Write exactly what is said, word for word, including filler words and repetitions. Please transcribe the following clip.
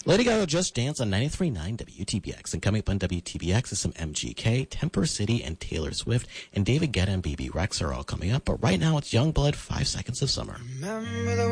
Lady Gaga Just Dance on ninety-three point nine W T B X. And coming up on W T B X is some M G K, Temper City, and Taylor Swift. And David Guetta and B B Rex are all coming up. But right now it's Youngblood, Five Seconds of Summer. Remember the